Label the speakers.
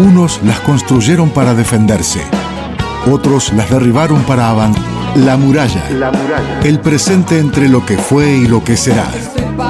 Speaker 1: Unos las construyeron para defenderse, otros las derribaron para avanzar. La muralla, el presente entre lo que fue y lo que será.